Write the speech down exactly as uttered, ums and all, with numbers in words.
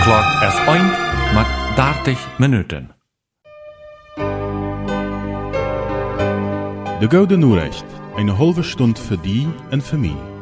Klok is eind met dertig minuten. De Gouden Noorrecht, een halve stond voor die en voor mij.